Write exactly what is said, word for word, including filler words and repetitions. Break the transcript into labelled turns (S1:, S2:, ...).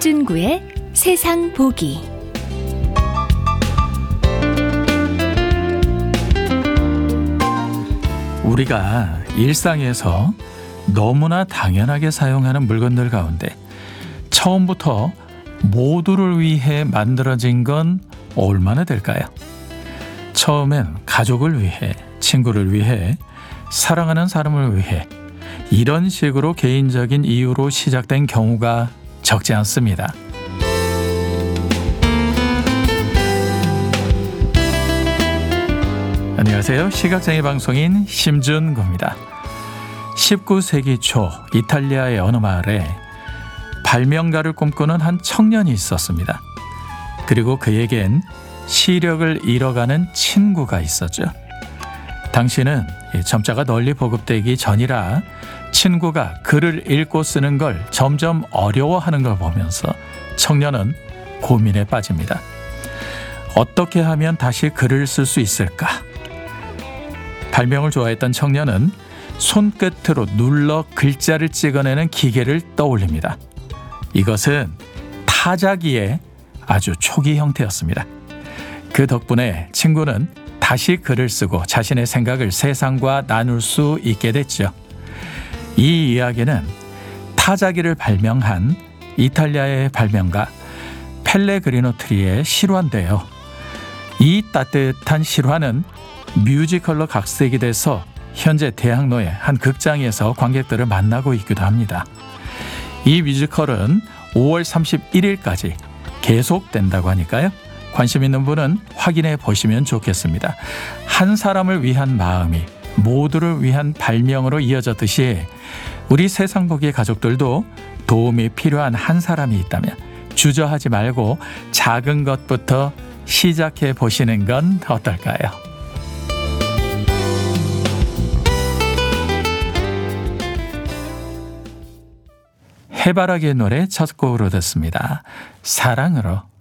S1: 심준구의 세상 보기.
S2: 우리가 일상에서 너무나 당연하게 사용하는 물건들 가운데 처음부터 모두를 위해 만들어진 건 얼마나 될까요? 처음엔 가족을 위해, 친구를 위해, 사랑하는 사람을 위해 이런 식으로 개인적인 이유로 시작된 경우가 적지 않습니다. 안녕하세요. 시각장애 방송인 심준구입니다. 십구 세기 초 이탈리아의 어느 마을에 발명가를 꿈꾸는 한 청년이 있었습니다. 그리고 그에겐 시력을 잃어가는 친구가 있었죠. 당시는 점자가 널리 보급되기 전이라 친구가 글을 읽고 쓰는 걸 점점 어려워하는 걸 보면서 청년은 고민에 빠집니다. 어떻게 하면 다시 글을 쓸 수 있을까? 발명을 좋아했던 청년은 손끝으로 눌러 글자를 찍어내는 기계를 떠올립니다. 이것은 타자기의 아주 초기 형태였습니다. 그 덕분에 친구는 다시 글을 쓰고 자신의 생각을 세상과 나눌 수 있게 됐죠. 이 이야기는 타자기를 발명한 이탈리아의 발명가 펠레그리노 트리의 실화인데요. 이 따뜻한 실화는 뮤지컬로 각색이 돼서 현재 대학로의 한 극장에서 관객들을 만나고 있기도 합니다. 이 뮤지컬은 오월 삼십일일까지 계속된다고 하니까요. 관심 있는 분은 확인해 보시면 좋겠습니다. 한 사람을 위한 마음이 모두를 위한 발명으로 이어졌듯이 우리 세상보기의 가족들도 도움이 필요한 한 사람이 있다면 주저하지 말고 작은 것부터 시작해 보시는 건 어떨까요? 해바라기의 노래 첫 곡으로 듣습니다. 사랑으로.